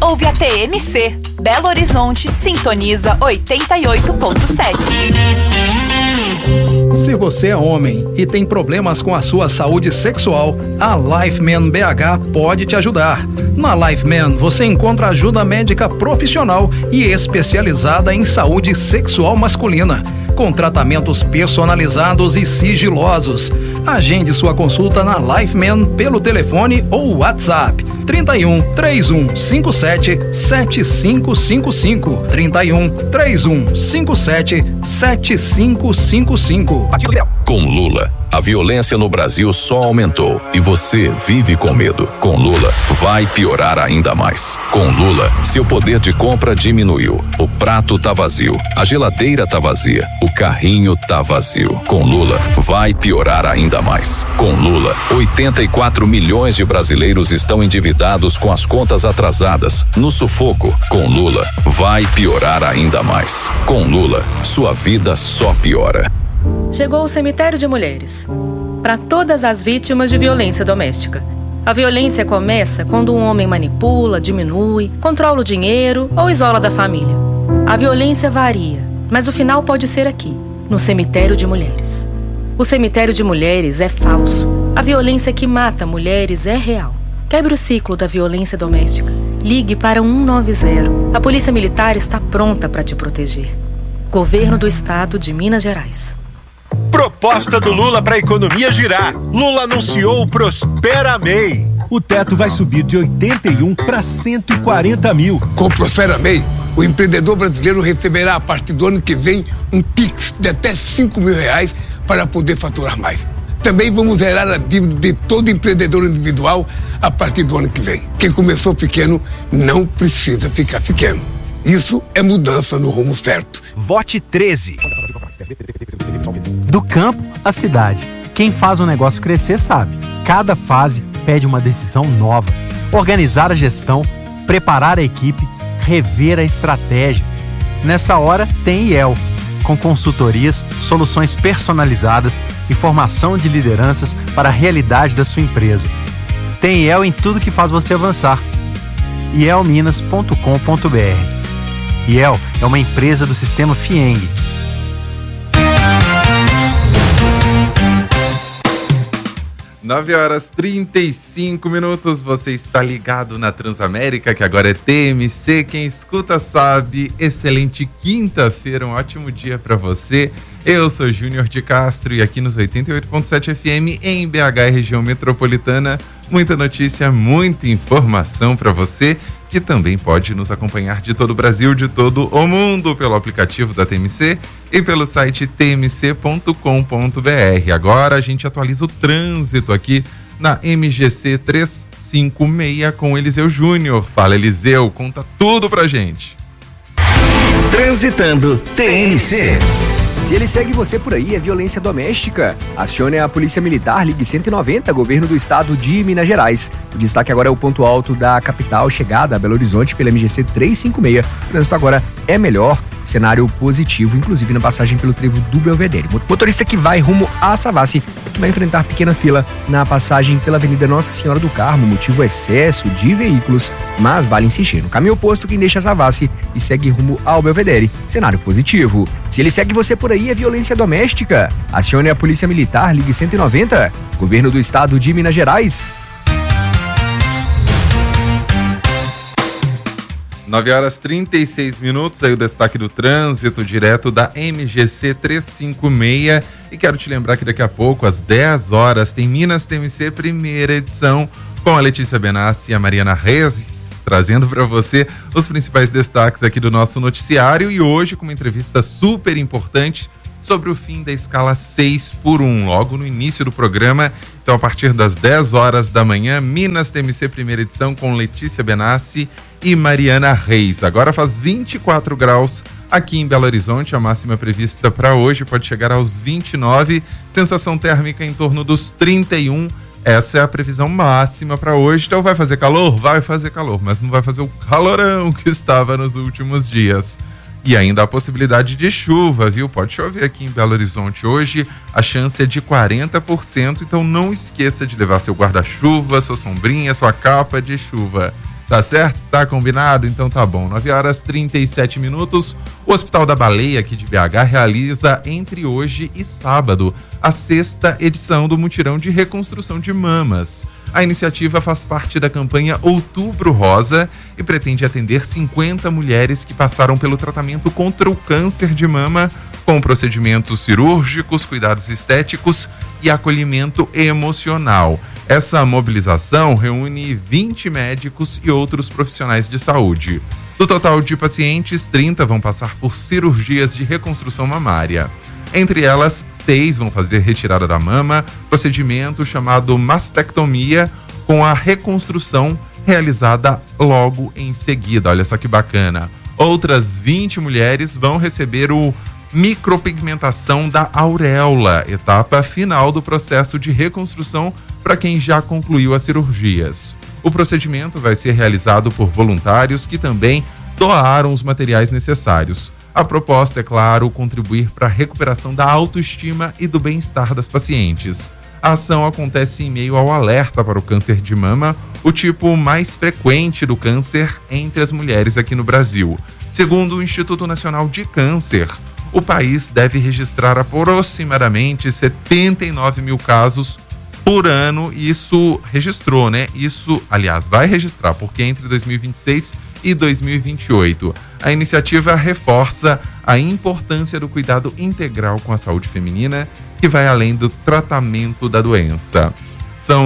ouve a TMC. Belo Horizonte sintoniza 88.7. Se você é homem e tem problemas com a sua saúde sexual, a Lifeman BH pode te ajudar. Na Lifeman você encontra ajuda médica profissional e especializada em saúde sexual masculina, com tratamentos personalizados e sigilosos. Agende sua consulta na Lifeman pelo telefone ou WhatsApp 31 31 57 7555 31 31 57 7555. Com Lula, a violência no Brasil só aumentou e você vive com medo. Com Lula, vai piorar ainda mais. Com Lula, seu poder de compra diminuiu. O prato tá vazio, a geladeira tá vazia, o carrinho tá vazio. Com Lula, vai piorar ainda mais. Com Lula, 84 milhões de brasileiros estão endividados com as contas atrasadas, no sufoco. Com Lula, vai piorar ainda mais. Com Lula, sua vida só piora. Chegou o Cemitério de Mulheres. Para todas as vítimas de violência doméstica. A violência começa quando um homem manipula, diminui, controla o dinheiro ou isola da família. A violência varia, mas o final pode ser aqui, no Cemitério de Mulheres. O Cemitério de Mulheres é falso. A violência que mata mulheres é real. Quebre o ciclo da violência doméstica. Ligue para 190. A Polícia Militar está pronta para te proteger. Governo do Estado de Minas Gerais. Proposta do Lula para a economia girar. Lula anunciou o Prospera MEI. O teto vai subir de 81 para 140 mil. Com o Prospera MEI, o empreendedor brasileiro receberá a partir do ano que vem um Pix de até R$5 mil para poder faturar mais. Também vamos zerar a dívida de todo empreendedor individual a partir do ano que vem. Quem começou pequeno não precisa ficar pequeno. Isso é mudança no rumo certo. Vote 13. Do campo à cidade, quem faz o negócio crescer sabe. Cada fase pede uma decisão nova. Organizar a gestão, preparar a equipe, rever a estratégia. Nessa hora tem IEL, com consultorias, soluções personalizadas e formação de lideranças para a realidade da sua empresa. Tem IEL em tudo que faz você avançar. ielminas.com.br. IEL é uma empresa do sistema FIENG. Nove horas 35 minutos, você está ligado na Transamérica, que agora é TMC. Quem escuta sabe. Excelente quinta-feira, um ótimo dia para você. Eu sou Júnior de Castro e aqui nos 88.7 FM em BH e região metropolitana, muita notícia, muita informação para você, que também pode nos acompanhar de todo o Brasil, de todo o mundo, pelo aplicativo da TMC e pelo site tmc.com.br. Agora a gente atualiza o trânsito aqui na MGC 356 com Eliseu Júnior. Fala, Eliseu, conta tudo pra gente. Transitando TMC. Se ele segue você por aí, é violência doméstica. Acione a Polícia Militar, ligue 190, Governo do Estado de Minas Gerais. O destaque agora é o ponto alto da capital, chegada a Belo Horizonte pela MGC 356. O trânsito agora é melhor, cenário positivo, inclusive na passagem pelo trevo do Belvedere. Motorista que vai rumo a Savassi, que vai enfrentar pequena fila na passagem pela Avenida Nossa Senhora do Carmo, motivo excesso de veículos, mas vale insistir. No caminho oposto, quem deixa Savassi e segue rumo ao Belvedere, cenário positivo. Se ele segue você por aí, é violência doméstica. Acione a Polícia Militar, ligue 190, Governo do Estado de Minas Gerais. 9 horas 36 minutos, aí o destaque do trânsito direto da MGC 356. E quero te lembrar que daqui a pouco, às 10 horas, tem Minas TMC primeira edição com a Letícia Benassi e a Mariana Reis, trazendo para você os principais destaques aqui do nosso noticiário. E hoje com uma entrevista super importante sobre o fim da escala 6x1, logo no início do programa. Então, a partir das 10 horas da manhã, Minas TMC primeira edição com Letícia Benassi e Mariana Reis. Agora faz 24 graus aqui em Belo Horizonte, a máxima prevista para hoje pode chegar aos 29, sensação térmica em torno dos 31. Essa é a previsão máxima para hoje. Então vai fazer calor? Vai fazer calor, mas não vai fazer o calorão que estava nos últimos dias. E ainda a possibilidade de chuva, viu? Pode chover aqui em Belo Horizonte hoje, a chance é de 40%, então não esqueça de levar seu guarda-chuva, sua sombrinha, sua capa de chuva. Tá certo? Tá combinado? Então tá bom. 9h37. O Hospital da Baleia, aqui de BH, realiza entre hoje e sábado a 6ª edição do mutirão de reconstrução de mamas. A iniciativa faz parte da campanha Outubro Rosa e pretende atender 50 mulheres que passaram pelo tratamento contra o câncer de mama, com procedimentos cirúrgicos, cuidados estéticos e acolhimento emocional. Essa mobilização reúne 20 médicos e outros profissionais de saúde. Do total de pacientes, 30 vão passar por cirurgias de reconstrução mamária. Entre elas, 6 vão fazer retirada da mama, procedimento chamado mastectomia, com a reconstrução realizada logo em seguida. Olha só que bacana. Outras 20 mulheres vão receber o micropigmentação da auréola, etapa final do processo de reconstrução para quem já concluiu as cirurgias. O procedimento vai ser realizado por voluntários que também doaram os materiais necessários. A proposta é, claro, contribuir para a recuperação da autoestima e do bem-estar das pacientes. A ação acontece em meio ao alerta para o câncer de mama, o tipo mais frequente do câncer entre as mulheres aqui no Brasil. Segundo o Instituto Nacional de Câncer, o país deve registrar aproximadamente 79 mil casos por ano. Isso registrou, né? Isso, aliás, vai registrar, porque entre 2026 e 2028. A iniciativa reforça a importância do cuidado integral com a saúde feminina, que vai além do tratamento da doença. São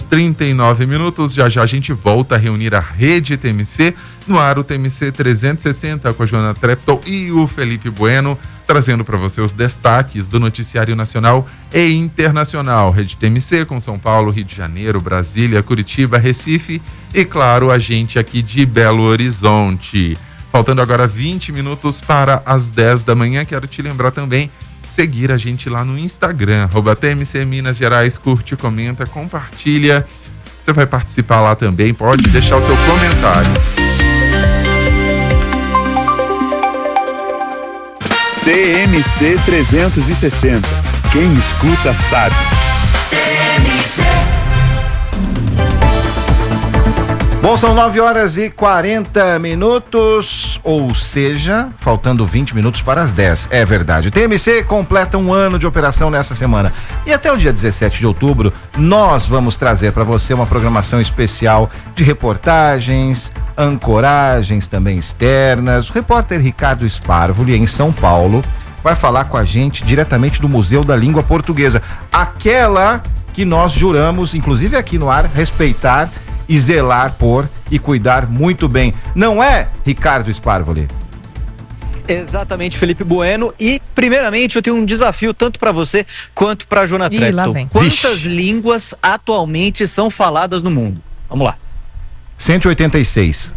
9h39. Já já a gente volta a reunir a rede TMC no ar, o TMC 360, com a Joana Treptow e o Felipe Bueno, trazendo para você os destaques do noticiário nacional e internacional. Rede TMC com São Paulo, Rio de Janeiro, Brasília, Curitiba, Recife e, claro, a gente aqui de Belo Horizonte. Faltando agora 20 minutos para as 10 da manhã, quero te lembrar também seguir a gente lá no Instagram, @TMC Minas Gerais, curte, comenta, compartilha. Você vai participar lá também, pode deixar o seu comentário. TMC 360. Quem escuta sabe. Bom, são 9h40, ou seja, faltando 20 minutos para as 10. É verdade. O TMC completa um ano de operação nessa semana. E até o dia 17 de outubro, nós vamos trazer para você uma programação especial de reportagens, ancoragens também externas. O repórter Ricardo Sparvoli, em São Paulo, vai falar com a gente diretamente do Museu da Língua Portuguesa. Aquela que nós juramos, inclusive aqui no ar, respeitar e zelar por e cuidar muito bem. Não é, Ricardo Sparvoli? Exatamente, Felipe Bueno. E, primeiramente, eu tenho um desafio tanto para você quanto para a Joana Treptow. Quantas línguas atualmente são faladas no mundo? Vamos lá. 186.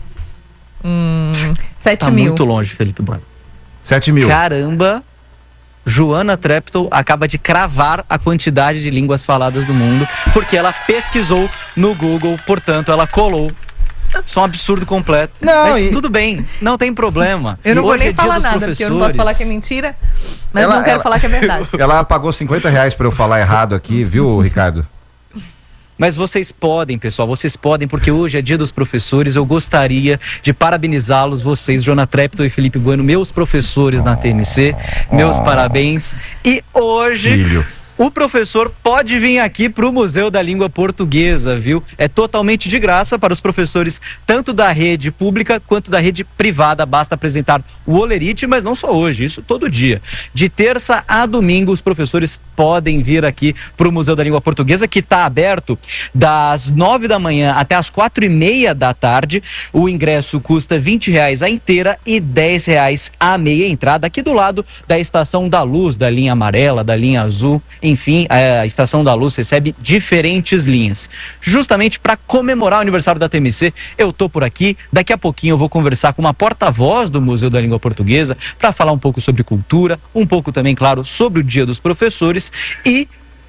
7 tá mil. Muito longe, Felipe Bueno. 7 mil. Caramba! Joana Treptow acaba de cravar a quantidade de línguas faladas do mundo, porque ela pesquisou no Google, portanto, ela colou. Isso é um absurdo completo. Não, mas tudo bem, não tem problema. Eu não vou Hoje nem é dia falar dos nada, porque eu não posso falar que é mentira, mas Ela- não quero ela- falar que é verdade. Ela pagou R$50 para eu falar errado aqui, viu, Ricardo? Mas vocês podem, pessoal, vocês podem, porque hoje é dia dos professores. Eu gostaria de parabenizá-los, vocês, Joana Treptow e Felipe Bueno, meus professores na TMC, meus parabéns. E hoje, Filho. o professor pode vir aqui para o Museu da Língua Portuguesa, viu? É totalmente de graça para os professores, tanto da rede pública quanto da rede privada. Basta apresentar o holerite, mas não só hoje, isso todo dia. De terça a domingo, os professores podem vir aqui para o Museu da Língua Portuguesa, que está aberto das 9 da manhã até as 4:30 da tarde. O ingresso custa R$20 a inteira e R$10 a meia entrada, aqui do lado da Estação da Luz, da linha amarela, da linha azul. Enfim, a Estação da Luz recebe diferentes linhas. Justamente para comemorar o aniversário da TMC, eu tô por aqui. Daqui a pouquinho eu vou conversar com uma porta-voz do Museu da Língua Portuguesa para falar um pouco sobre cultura, um pouco também, claro, sobre o Dia dos Professores. E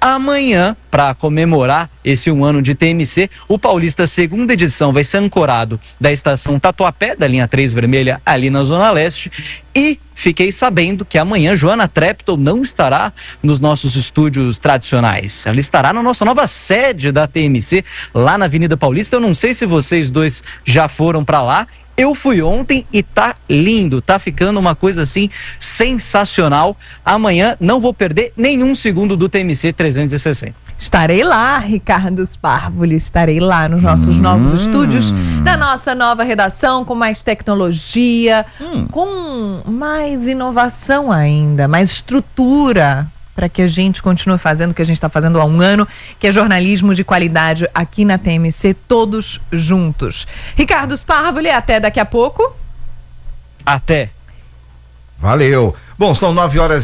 amanhã, para comemorar esse 1 ano de TMC, o Paulista segunda edição vai ser ancorado da estação Tatuapé, da linha 3 vermelha, ali na Zona Leste. E fiquei sabendo que amanhã Joana Treptow não estará nos nossos estúdios tradicionais. Ela estará na nossa nova sede da TMC, lá na Avenida Paulista. Eu não sei se vocês dois já foram para lá. Eu fui ontem e tá lindo, tá ficando uma coisa assim sensacional. Amanhã não vou perder nenhum segundo do TMC 360. Estarei lá, Ricardo Sparvoli, estarei lá nos nossos novos estúdios, na nossa nova redação, com mais tecnologia, com mais inovação ainda, mais estrutura, para que a gente continue fazendo o que a gente está fazendo há um ano, que é jornalismo de qualidade aqui na TMC, todos juntos. Ricardo Sparvoli, até daqui a pouco. Até. Valeu. Bom, são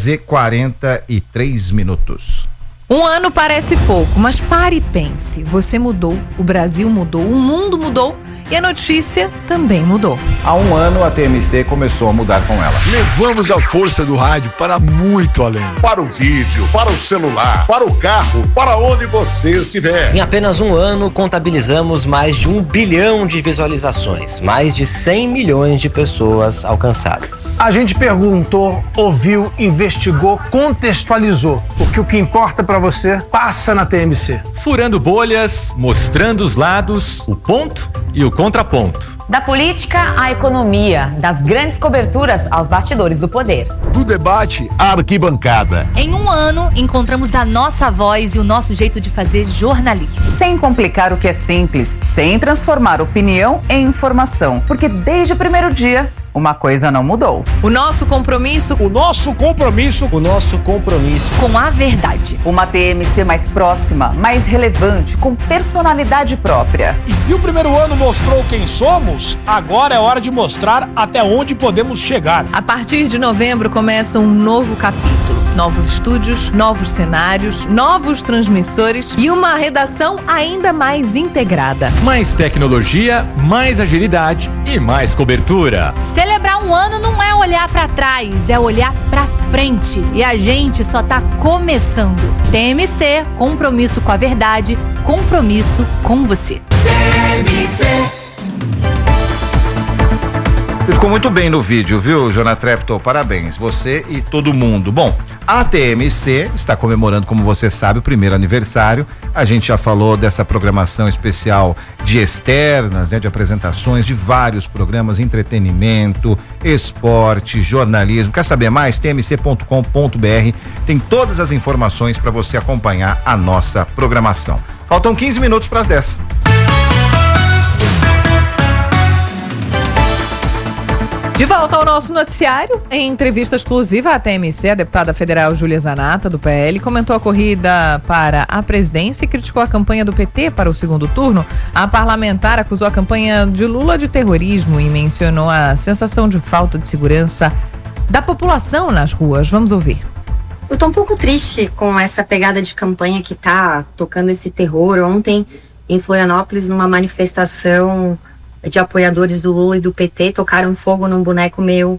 9h43. Um ano parece pouco, mas pare e pense. Você mudou, o Brasil mudou, o mundo mudou e a notícia também mudou. Há um ano a TMC começou a mudar com ela. Levamos a força do rádio para muito além. Para o vídeo, para o celular, para o carro, para onde você estiver. Em apenas um ano, contabilizamos mais de 1 bilhão de visualizações, mais de 100 milhões de pessoas alcançadas. A gente perguntou, ouviu, investigou, contextualizou. Porque o que importa para você passa na TMC. Furando bolhas, mostrando os lados, o ponto e o contraponto. Da política à economia, das grandes coberturas aos bastidores do poder. Do debate à arquibancada. Em um ano, encontramos a nossa voz e o nosso jeito de fazer jornalismo. Sem complicar o que é simples, sem transformar opinião em informação. Porque desde o primeiro dia, uma coisa não mudou. O nosso compromisso. O nosso compromisso. O nosso compromisso. Com a verdade. Uma TMC mais próxima, mais relevante, com personalidade própria. E se o primeiro ano mostrou quem somos, agora é hora de mostrar até onde podemos chegar. A partir de novembro começa um novo capítulo. Novos estúdios, novos cenários, novos transmissores e uma redação ainda mais integrada. Mais tecnologia, mais agilidade e mais cobertura. Celebrar um ano não é olhar pra trás, é olhar pra frente. E a gente só tá começando. TMC, compromisso com a verdade, compromisso com você. TMC. Ficou muito bem no vídeo, viu, Joana Treptow? Parabéns, você e todo mundo. Bom, a TMC está comemorando, como você sabe, o primeiro aniversário. A gente já falou dessa programação especial de externas, né, de apresentações de vários programas, entretenimento, esporte, jornalismo. Quer saber mais? tmc.com.br tem todas as informações para você acompanhar a nossa programação. Faltam 15 minutos para as 10. De volta ao nosso noticiário, em entrevista exclusiva à TMC, a deputada federal Júlia Zanata, do PL, comentou a corrida para a presidência e criticou a campanha do PT para o segundo turno. A parlamentar acusou a campanha de Lula de terrorismo e mencionou a sensação de falta de segurança da população nas ruas. Vamos ouvir. Eu tô um pouco triste com essa pegada de campanha que tá tocando esse terror. Ontem, em Florianópolis, numa manifestação de apoiadores do Lula e do PT, tocaram fogo num boneco meu,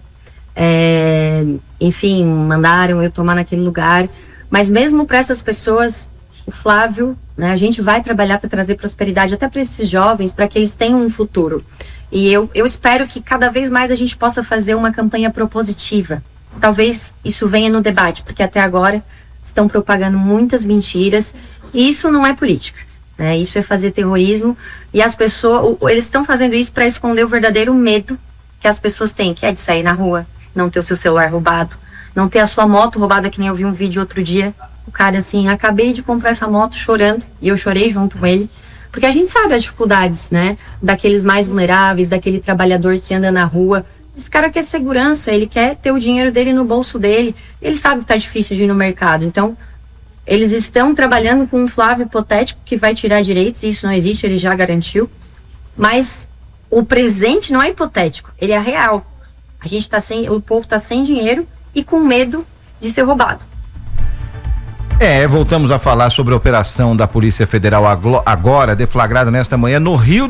enfim, mandaram eu tomar naquele lugar, mas mesmo para essas pessoas, o Flávio, né, a gente vai trabalhar para trazer prosperidade até para esses jovens, para que eles tenham um futuro, e eu espero que cada vez mais a gente possa fazer uma campanha propositiva. Talvez isso venha no debate, porque até agora estão propagando muitas mentiras, e isso não é política. Isso é fazer terrorismo, e as pessoas, eles estão fazendo isso para esconder o verdadeiro medo que as pessoas têm, que é de sair na rua, não ter o seu celular roubado, não ter a sua moto roubada, que nem eu vi um vídeo outro dia, o cara assim, acabei de comprar essa moto chorando, e eu chorei junto com ele, porque a gente sabe as dificuldades, né, daqueles mais vulneráveis, daquele trabalhador que anda na rua. Esse cara quer segurança, ele quer ter o dinheiro dele no bolso dele, ele sabe que tá difícil de ir no mercado, então eles estão trabalhando com um Flávio hipotético que vai tirar direitos, e isso não existe, ele já garantiu. Mas o presente não é hipotético, ele é real. A gente tá o povo tá sem dinheiro e com medo de ser roubado. Voltamos a falar sobre a operação da Polícia Federal agora, deflagrada nesta manhã no Rio